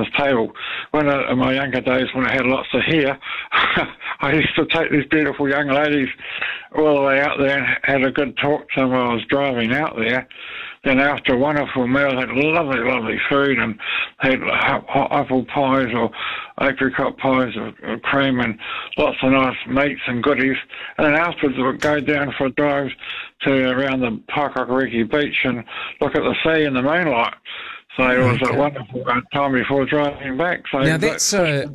fisherman's table. In my younger days, when I had lots of hair, I used to take these beautiful young ladies all the way out there and had a good talk to them while I was driving out there. Then after a wonderful meal, had lovely, lovely food and had hot apple pies or apricot pies or cream and lots of nice meats and goodies. And then afterwards, we would go down for a drive to around the Paikakariki beach and look at the sea in the moonlight. So it was a wonderful time before driving back. So now that's so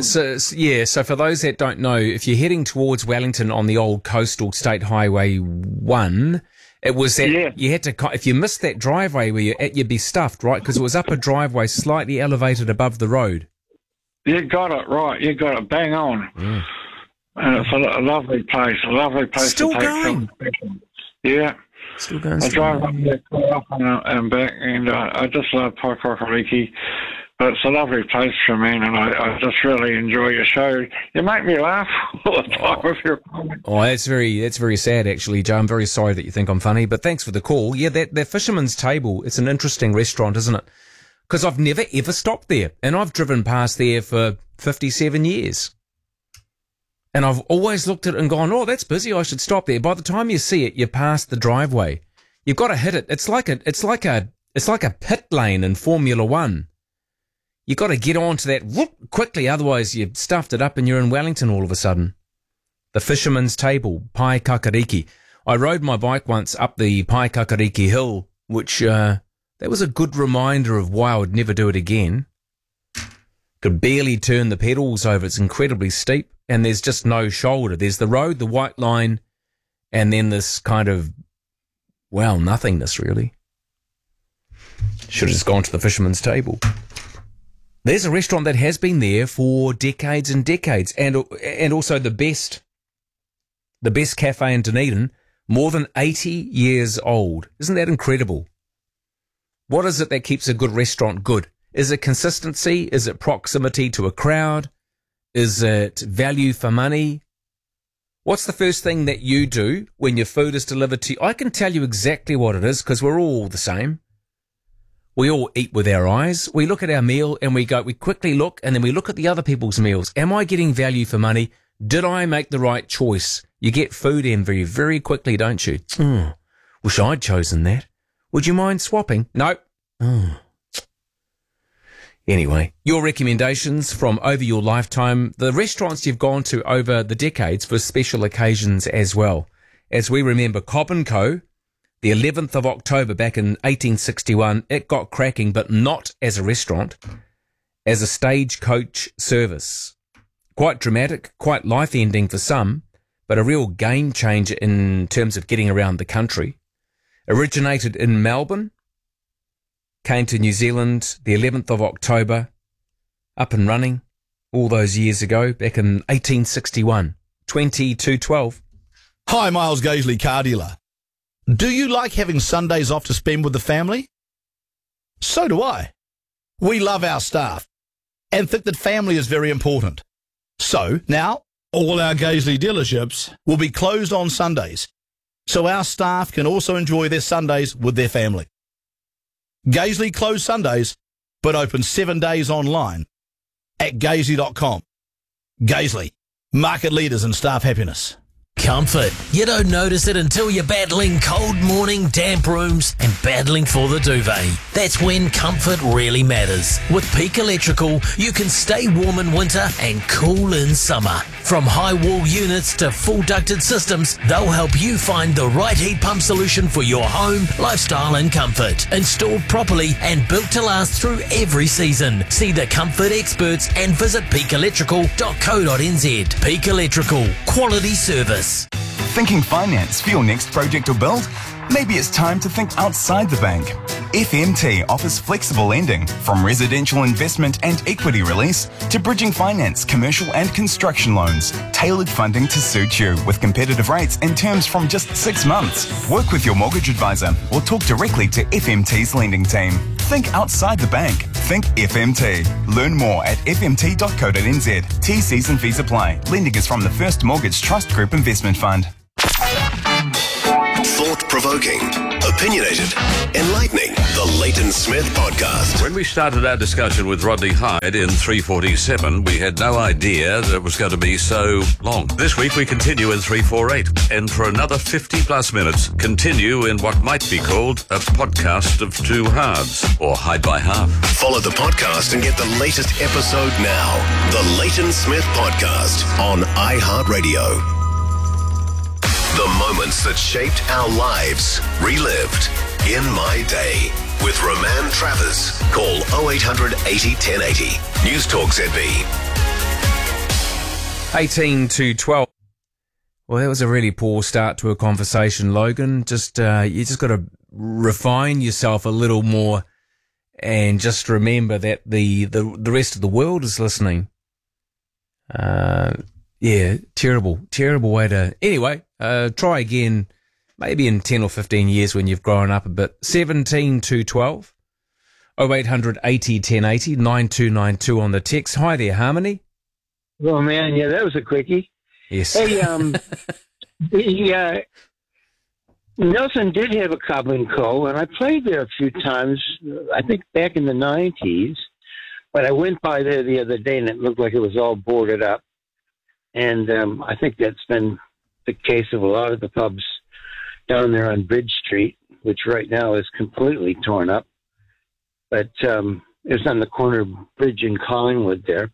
for those that don't know, if you're heading towards Wellington on the old coastal State Highway 1, it was that you had to, if you missed that driveway where you'd be stuffed, right? Because it was up a driveway slightly elevated above the road. You got it right. You got it bang on. Mm. And it's a lovely place. Still to take going. Some. Yeah. Still going. I drive up there quite often and back, and I just love Paikakariki. But it's a lovely place for me, and I just really enjoy your show. You make me laugh all the time with your comments. Oh, that's very sad, actually, Joe. I'm very sorry that you think I'm funny, but thanks for the call. Yeah, that Fisherman's Table, it's an interesting restaurant, isn't it? Because I've never, ever stopped there, and I've driven past there for 57 years. And I've always looked at it and gone, oh, that's busy, I should stop there. By the time you see it, you're past the driveway. You've got to hit it. It's like a pit lane in Formula One. You've got to get onto that quickly, otherwise you've stuffed it up and you're in Wellington all of a sudden. The Fisherman's Table, Paikakariki. I rode my bike once up the Paikakariki Hill, which that was a good reminder of why I would never do it again. Could barely turn the pedals over. It's incredibly steep, and there's just no shoulder. There's the road, the white line, and then this kind of, nothingness, really. Should have just gone to the Fisherman's Table. There's a restaurant that has been there for decades and decades, and also the best cafe in Dunedin, more than 80 years old. Isn't that incredible? What is it that keeps a good restaurant good? Is it consistency? Is it proximity to a crowd? Is it value for money? What's the first thing that you do when your food is delivered to you? I can tell you exactly what it is because we're all the same. We all eat with our eyes. We look at our meal and we quickly look, and then we look at the other people's meals. Am I getting value for money? Did I make the right choice? You get food envy very quickly, don't you? Wish I'd chosen that. Would you mind swapping? Nope. Anyway, your recommendations from over your lifetime, the restaurants you've gone to over the decades for special occasions as well. As we remember, Cobb & Co., the 11th of October back in 1861, it got cracking, but not as a restaurant, as a stagecoach service. Quite dramatic, quite life-ending for some, but a real game changer in terms of getting around the country. Originated in Melbourne, came to New Zealand the 11th of October, up and running all those years ago, back in 1861, 2212. Hi, Miles Gaisley, car dealer. Do you like having Sundays off to spend with the family? So do I. We love our staff and think that family is very important. So now all our Gaisley dealerships will be closed on Sundays, so our staff can also enjoy their Sundays with their family. Gaisley closed Sundays, but open 7 days online at gaisley.com. Gaisley, market leaders in staff happiness. Comfort. You don't notice it until you're battling cold morning, damp rooms, and battling for the duvet. That's when comfort really matters. With Peak Electrical, you can stay warm in winter and cool in summer. From high wall units to full ducted systems, they'll help you find the right heat pump solution for your home, lifestyle, and comfort. Installed properly and built to last through every season. See the comfort experts and visit peakelectrical.co.nz. Peak Electrical. Quality service. Thinking finance for your next project or build? Maybe it's time to think outside the bank. FMT offers flexible lending, from residential investment and equity release to bridging finance, commercial and construction loans. Tailored funding to suit you with competitive rates and terms from just 6 months. Work with your mortgage advisor or talk directly to FMT's lending team. Think outside the bank. Think FMT. Learn more at fmt.co.nz. T's and fees apply. Lending is from the First Mortgage Trust Group Investment Fund. Thought thought-provoking, opinionated, enlightening. The Leighton Smith Podcast. When we started our discussion with Rodney Hyde in 347, we had no idea that it was going to be so long. This week we continue in 348, and for another 50-plus minutes, continue in what might be called a podcast of two halves, or Hyde by half. Follow the podcast and get the latest episode now. The Leighton Smith Podcast on iHeartRadio. The moments that shaped our lives, relived in my day. With Roman Travers. Call 0800 80 1080. News Talk ZB. 18 to 12. Well, that was a really poor start to a conversation, Logan. You just got to refine yourself a little more and just remember that the rest of the world is listening. Yeah, terrible way to... Anyway, try again, maybe in 10 or 15 years when you've grown up a bit. 17 to 12. 0800 80 1080, 9292 on the text. Hi there, Harmony. Oh, man, yeah, that was a quickie. Yes. Hey, Nelson did have a Cobb & Co., and I played there a few times, I think back in the 90s, but I went by there the other day, and it looked like it was all boarded up. And I think that's been the case of a lot of the pubs down there on Bridge Street, which right now is completely torn up. But it's on the corner bridge in Collingwood there.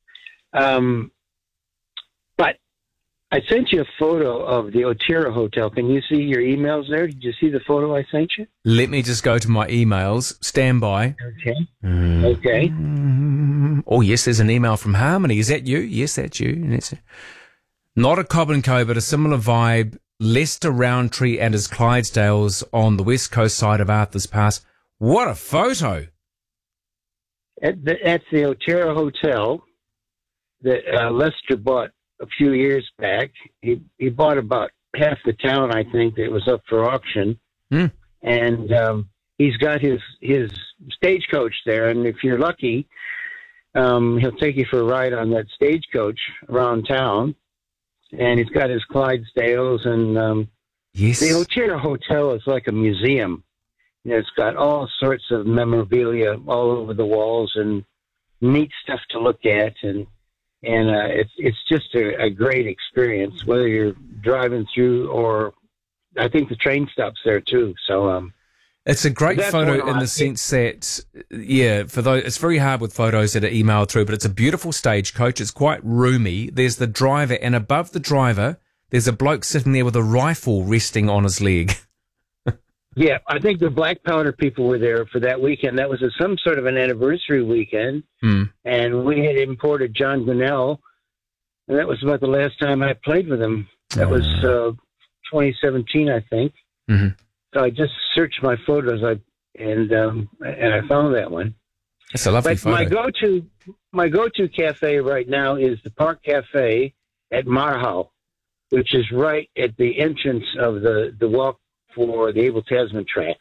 But I sent you a photo of the Otira Hotel. Can you see your emails there? Did you see the photo I sent you? Let me just go to my emails. Stand by. Okay. Okay. Oh, yes, there's an email from Harmony. Is that you? Yes, that's you. Not a Cobb & Co., but a similar vibe. Leicester Roundtree and his Clydesdales on the west coast side of Arthur's Pass. What a photo. At the Otira Hotel that Lester bought a few years back. He bought about half the town, I think, that was up for auction. And he's got his stagecoach there, and if you're lucky, he'll take you for a ride on that stagecoach around town. And he's got his Clydesdales, and yes. The Otira Hotel is like a museum. You know, it's got all sorts of memorabilia all over the walls and neat stuff to look at, and it's just a great experience, whether you're driving through or I think the train stops there too. So it's a great photo in the sense that, yeah, for those, it's very hard with photos that are emailed through, but it's a beautiful stagecoach. It's quite roomy. There's the driver, and above the driver, there's a bloke sitting there with a rifle resting on his leg. Yeah, I think the Black Powder people were there for that weekend. That was some sort of an anniversary weekend, and we had imported John Gunnell, and that was about the last time I played with him. That was 2017, I think. Mm-hmm. So I just searched my photos, and I found that one. It's a lovely photo. My go-to cafe right now is the Park Cafe at Marhau, which is right at the entrance of the walk for the Abel Tasman track.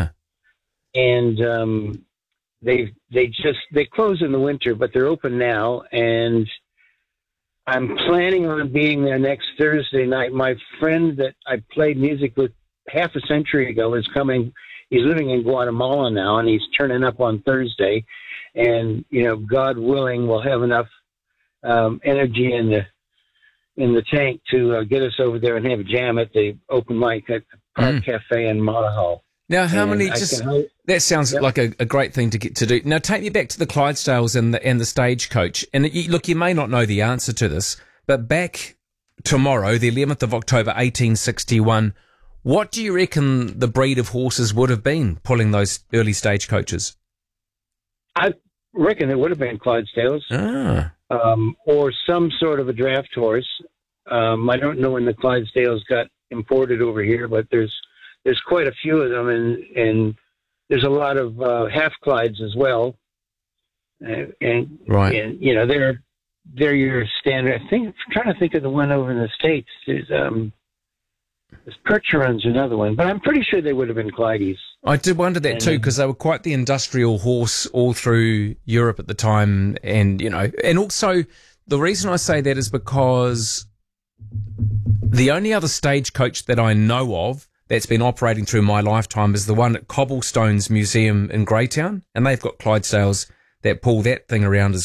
And they close in the winter, but they're open now, and I'm planning on being there next Thursday night. My friend that I played music with half a century ago is coming. He's living in Guatemala now, and he's turning up on Thursday. And, you know, God willing, we'll have enough energy in the tank to get us over there and have a jam at the open mic at the Park Cafe in Marhau. Now, how many? That sounds like a great thing to get to do. Now, take me back to the Clydesdales and the stagecoach. And look, you may not know the answer to this, but back tomorrow, the 11th of October, 1861, what do you reckon the breed of horses would have been pulling those early stagecoaches? I reckon it would have been Clydesdales, or some sort of a draft horse. I don't know when the Clydesdales got imported over here, but there's quite a few of them, and there's a lot of half Clydes as well. And you know, they're your standard. I'm trying to think of the one over in the States. There's Percheron's another one, but I'm pretty sure they would have been Clydes. I did wonder that too, because they were quite the industrial horse all through Europe at the time, and you know, and also the reason I say that is because the only other stagecoach that I know of that's been operating through my lifetime is the one at Cobblestones Museum in Greytown, and they've got Clydesdales that pull that thing around as